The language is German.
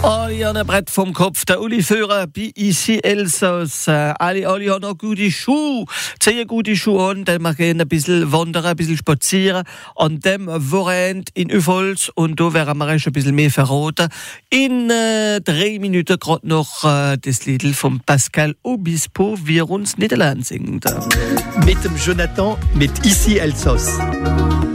Oh, ja, ein Brett vom Kopf. Der Uli Führer bei Ici Elsass. Alle haben noch gute Schuhe. Ziehen gute Schuhe an, dann wir gehen ein bisschen wandern, ein bisschen spazieren. An dem Wochenende in Uffholz. Und da werden wir euch ein bisschen mehr verraten. In 3 Minuten gerade noch das Lied von Pascal Obispo, wie er uns Niederland singt. Mit dem Jonathan, mit Ici Elsass.